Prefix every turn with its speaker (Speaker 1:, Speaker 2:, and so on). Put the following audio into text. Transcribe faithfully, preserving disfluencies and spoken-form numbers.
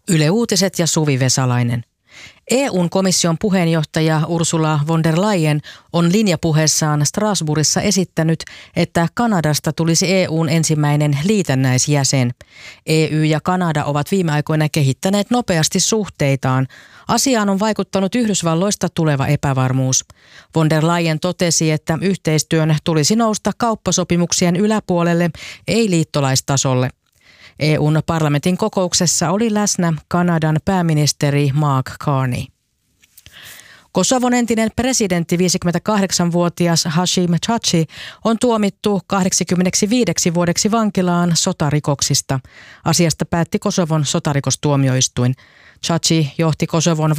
Speaker 1: Yle Uutiset ja Suvi Vesalainen. E U:n komission puheenjohtaja Ursula von der Leyen on linjapuheessaan Strasbourgissa esittänyt, että Kanadasta tulisi E U:n ensimmäinen liitännäisjäsen. E U ja Kanada ovat viime aikoina kehittäneet nopeasti suhteitaan. Asiaan on vaikuttanut Yhdysvalloista tuleva epävarmuus. Von der Leyen totesi, että yhteistyön tulisi nousta kauppasopimuksien yläpuolelle, ei liittolaistasolle. E U:n parlamentin kokouksessa oli läsnä Kanadan pääministeri Mark Carney. Kosovon entinen presidentti, viisikymmentäkahdeksanvuotias Hashim Thaçi, on tuomittu kahdeksankymmentäviisi vuodeksi vankilaan sotarikoksista. Asiasta päätti Kosovon sotarikostuomioistuin. Thaçi johti Kosovon